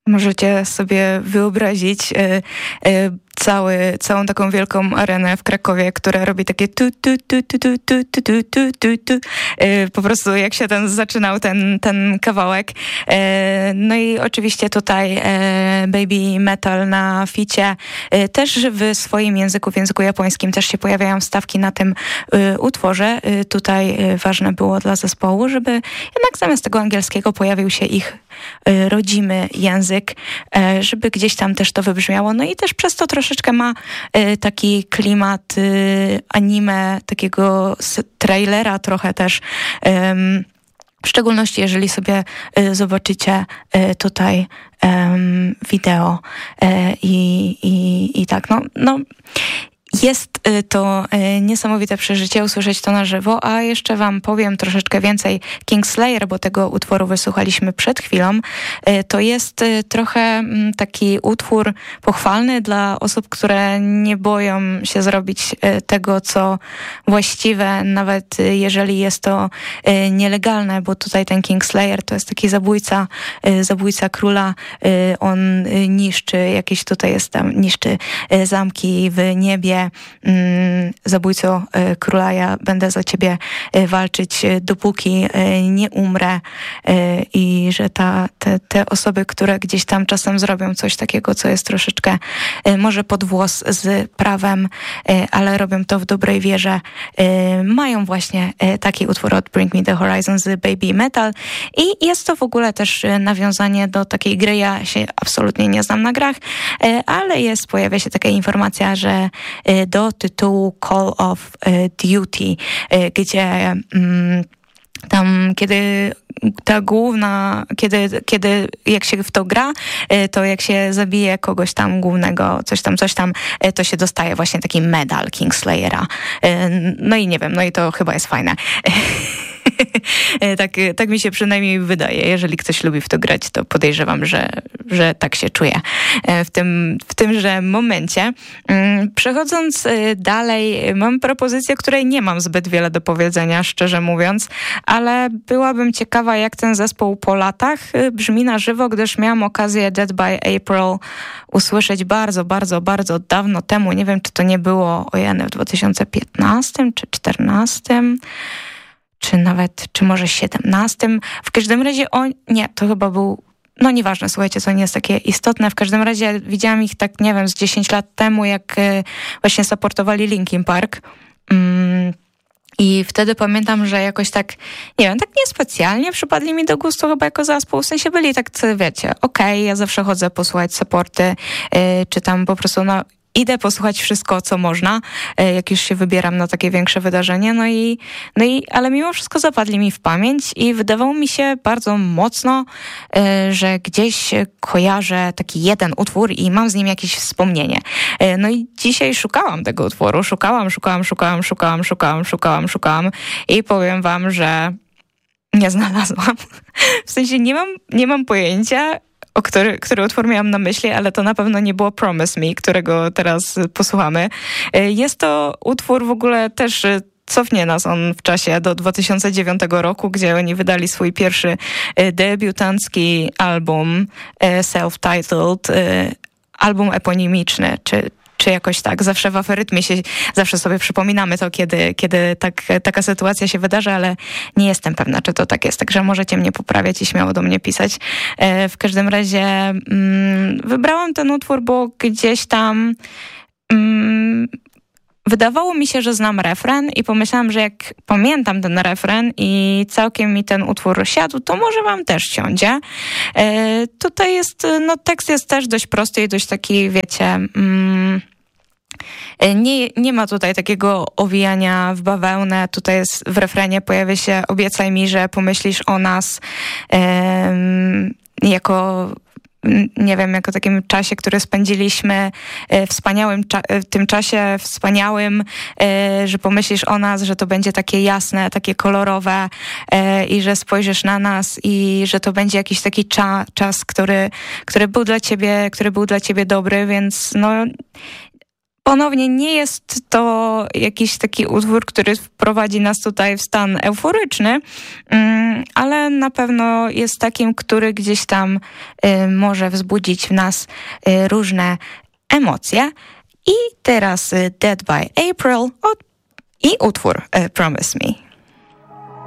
Możecie sobie wyobrazić całą taką wielką arenę w Krakowie, która robi takie tu, tu, tu, tu, tu, tu, tu, tu, tu, tu, tu. Po prostu jak się zaczynał ten kawałek. No i oczywiście tutaj Baby Metal na ficie. Też w swoim języku, w języku japońskim też się pojawiają wstawki na tym utworze. Tutaj ważne było dla zespołu, żeby jednak zamiast tego angielskiego pojawił się ich rodzimy język, żeby gdzieś tam też to wybrzmiało. No i też przez to troszeczkę ma taki klimat anime, takiego trailera trochę też. W szczególności jeżeli sobie zobaczycie tutaj wideo i tak, no jest to niesamowite przeżycie usłyszeć to na żywo, a jeszcze wam powiem troszeczkę więcej. Kingslayer, bo tego utworu wysłuchaliśmy przed chwilą, to jest trochę taki utwór pochwalny dla osób, które nie boją się zrobić tego, co właściwe, nawet jeżeli jest to nielegalne, bo tutaj ten Kingslayer to jest taki zabójca króla, on niszczy jakieś tutaj jest tam, niszczy zamki w niebie. Zabójco króla, ja będę za ciebie walczyć, dopóki nie umrę, i że te osoby, które gdzieś tam czasem zrobią coś takiego, co jest troszeczkę może pod włos z prawem, ale robią to w dobrej wierze, mają właśnie taki utwór od Bring Me The Horizon z Baby Metal i jest to w ogóle też nawiązanie do takiej gry. Ja się absolutnie nie znam na grach, ale pojawia się taka informacja, że do tytułu Call of Duty, gdzie tam kiedy ta główna, kiedy jak się w to gra, to jak się zabije kogoś tam głównego, coś tam, to się dostaje właśnie taki medal Kingslayera. No i nie wiem, no i to chyba jest fajne. Tak mi się przynajmniej wydaje. Jeżeli ktoś lubi w to grać, to podejrzewam, że tak się czuje w tymże momencie. Przechodząc dalej, mam propozycję, której nie mam zbyt wiele do powiedzenia, szczerze mówiąc, ale byłabym ciekawa, jak ten zespół po latach brzmi na żywo, gdyż miałam okazję Dead by April usłyszeć bardzo, bardzo, bardzo dawno temu. Nie wiem, czy to nie było w 2015 czy 2014, czy może 17. W każdym razie to chyba był, no nieważne, słuchajcie, to nie jest takie istotne. W każdym razie widziałam ich tak, nie wiem, z 10 lat temu, jak właśnie supportowali Linkin Park. I wtedy pamiętam, że jakoś tak, nie wiem, tak niespecjalnie przypadli mi do gustu chyba jako zespół. W sensie byli tak, wiecie, okej, ja zawsze chodzę posłuchać supporty, czy tam po prostu, idę posłuchać wszystko, co można, jak już się wybieram na takie większe wydarzenie, ale mimo wszystko zapadli mi w pamięć i wydawało mi się bardzo mocno, że gdzieś kojarzę taki jeden utwór i mam z nim jakieś wspomnienie. No i dzisiaj szukałam tego utworu, szukałam i powiem wam, że nie znalazłam. W sensie nie mam pojęcia, który utwór miałam na myśli, ale to na pewno nie było Promise Me, którego teraz posłuchamy. Jest to utwór w ogóle też, cofnie nas on w czasie do 2009 roku, gdzie oni wydali swój pierwszy debiutancki album, self-titled, album eponimiczny, czy jakoś tak. Zawsze w Aferytmie zawsze sobie przypominamy to, kiedy taka sytuacja się wydarzy, ale nie jestem pewna, czy to tak jest. Także możecie mnie poprawiać i śmiało do mnie pisać. W każdym razie wybrałam ten utwór, bo gdzieś tam wydawało mi się, że znam refren i pomyślałam, że jak pamiętam ten refren i całkiem mi ten utwór siadł, to może wam też siądzie. Tutaj jest, tekst jest też dość prosty i dość taki, wiecie... Nie ma tutaj takiego owijania w bawełnę. Tutaj jest w refrenie pojawia się obiecaj mi, że pomyślisz o nas jako takim czasie, który spędziliśmy, w tym czasie wspaniałym, że pomyślisz o nas, że to będzie takie jasne, takie kolorowe i że spojrzysz na nas i że to będzie jakiś taki czas, który był dla ciebie dobry, więc Ponownie nie jest to jakiś taki utwór, który wprowadzi nas tutaj w stan euforyczny, ale na pewno jest takim, który gdzieś tam może wzbudzić w nas różne emocje. I teraz Dead by April i utwór Promise Me.